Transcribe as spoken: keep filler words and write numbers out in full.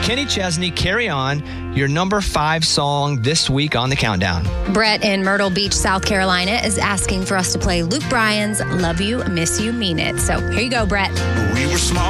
Kenny Chesney, Carry On, your number five song this week on the countdown. Brett in Myrtle Beach, South Carolina is asking for us to play Luke Bryan's Love You, Miss You, Mean It. So here you go, Brett. We were small.